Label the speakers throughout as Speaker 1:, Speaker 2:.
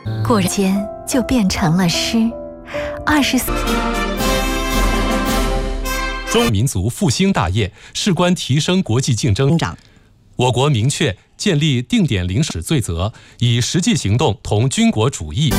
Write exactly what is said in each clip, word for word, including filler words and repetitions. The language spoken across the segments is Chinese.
Speaker 1: 果然间就变成了诗。二十四。
Speaker 2: 中民族复兴大业事关提升国际竞争。我国明确建立定点临时罪责，以实际行动同军国主义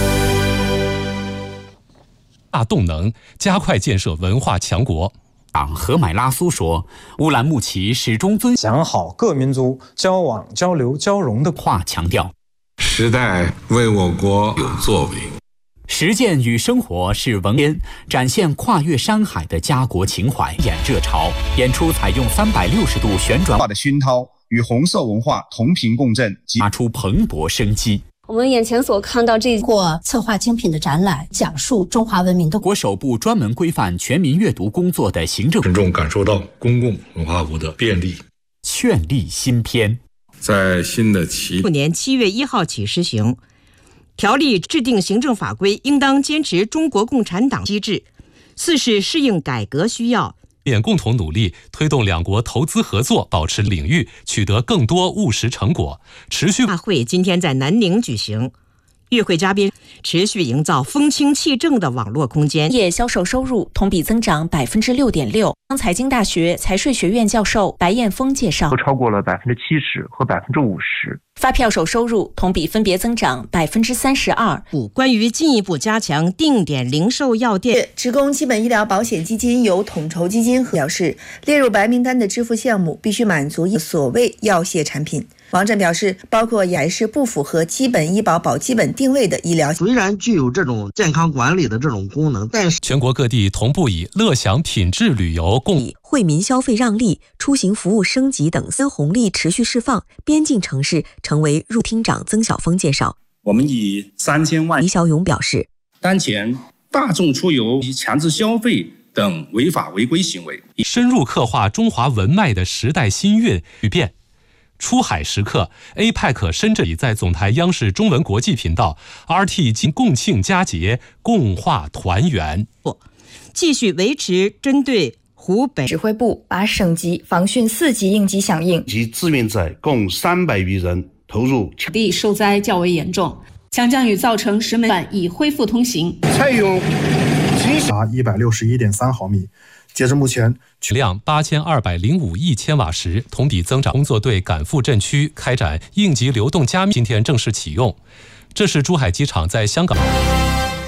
Speaker 2: 大动能，加快建设文化强国。
Speaker 3: 党何买拉苏说，乌兰牧骑始终遵
Speaker 4: 讲好各民族交往、交流、交融的
Speaker 3: 话，强调
Speaker 5: 时代为我国有作为。
Speaker 3: 实践与生活是文编，展现跨越山海的家国情怀。演热潮，演出采用三百六十度旋转
Speaker 6: 的熏陶，与红色文化同频共振，
Speaker 3: 发出蓬勃生机。
Speaker 7: 我们眼前所看到这
Speaker 8: 过策划精品的展览，讲述中华文明的
Speaker 3: 国首部专门规范全民阅读工作的行政，
Speaker 5: 群众感受到公共文化部的便利。
Speaker 3: 劝力新篇，
Speaker 5: 在新的起
Speaker 9: 去年七月一号起施行。条例制定行政法规应当坚持中国共产党机制，四是适应改革需要，
Speaker 2: 便共同努力推动两国投资合作保持领域取得更多务实成果。持续
Speaker 9: 大会今天在南宁举行，与会嘉宾持续营造风清气正的网络空间。
Speaker 10: 业销售收入同比增长百分之六点六。财经大学财税学院教授白彦峰介绍，
Speaker 11: 都超过了百分之七十和百分之五十。
Speaker 10: 发票手收入同比分别增长百分之三十二。
Speaker 9: 关于进一步加强定点零售药店，
Speaker 12: 职工基本医疗保险基金由统筹基金表示，列入白名单的支付项目必须满足所谓药械产品。王震表示，包括也是不符合基本医保保基本定位的医疗，
Speaker 13: 虽然具有这种健康管理的这种功能，但是
Speaker 2: 全国各地同步以乐享品质旅游共
Speaker 14: 以惠民消费让利、出行服务升级等新红利持续释放，边境城市成为入。厅长曾晓峰介绍，
Speaker 15: 我们以三千万。
Speaker 14: 李小勇表示，
Speaker 15: 当前大众出游及强制消费等违法违规行为，
Speaker 2: 深入刻画中华文脉的时代新韵与变。出海时刻 A P E C 深圳已在总台央视中文国际频道 R T 经共庆佳节，共话团圆。
Speaker 9: 继续维持针对湖北
Speaker 16: 指挥部把省级防汛四级应急响应
Speaker 17: 及志愿者共三百余人投入。
Speaker 18: 地受灾较为严重，强降雨造成石门段已恢复通行。
Speaker 19: 采用达一百六十一点三毫米。截至目前，
Speaker 2: 取量八千二百零五亿千瓦时，同比增长。工作队赶赴镇区开展应急流动加密，今天正式启用。这是珠海机场在香港。